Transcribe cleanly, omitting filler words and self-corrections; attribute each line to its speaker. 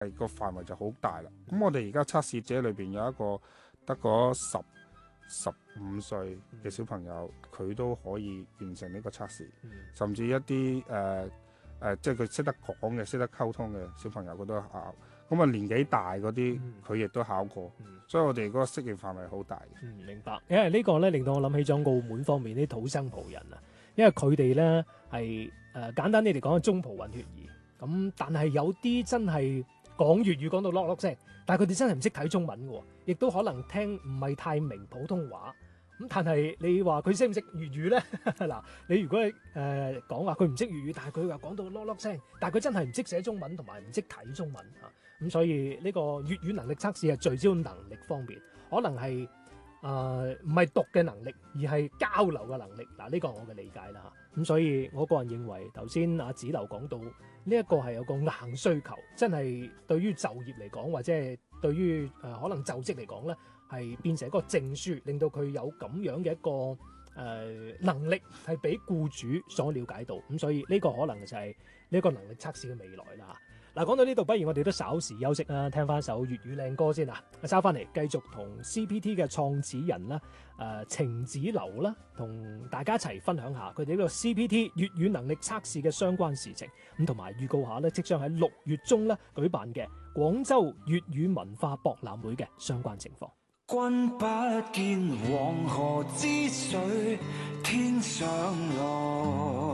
Speaker 1: 係個範圍就好大啦。咁我哋而家測試者裏邊有一個得嗰15歲嘅小朋友，佢都可以完成呢個測試，甚至一啲即係佢識得講嘅、識得溝通嘅小朋友，佢都考。咁啊年紀大嗰啲，佢亦都考過，所以我哋嗰個適應範圍好大嘅。
Speaker 2: 明白。因為呢個咧令到我諗起咗澳門方面啲土生葡人啊，因為佢哋咧係簡單啲嚟講係中葡混血兒，咁但係有啲真係講粵語講到落聲，但係佢哋真係唔識睇中文嘅，亦都可能聽唔係太明普通話。咁但係你話佢識唔識粵語咧？嗱，你如果講話佢唔識粵語，但係佢話講到囉聲，但係佢真係唔識寫中文同埋唔識睇中文嚇。咁所以呢個粵語能力測試係聚焦能力方面，可能係唔係讀嘅能力，而係交流嘅能力。嗱，呢個我嘅理解啦嚇。咁所以我個人認為，頭先阿子流講到呢一個係有個硬需求，真係對於就業嚟講，或者係對於可能就職嚟講咧，係變成一個證書，令到佢有咁樣嘅一個能力係俾僱主所了解到。咁所以呢個可能就係呢個能力測試嘅未來啦。嗱，講到呢度，不如我哋都稍時休息啦，聽翻首粵語靚歌先啊！收翻嚟繼續同 CPT 嘅創始人啦，程子流啦，同大家一齊分享下佢哋呢個 CPT 粵語能力測試嘅相關事情，咁同埋預告下咧，即將喺6月中咧舉辦嘅廣州粵語文化博覽會嘅相關情況。
Speaker 3: 君不見黃河之水天上來，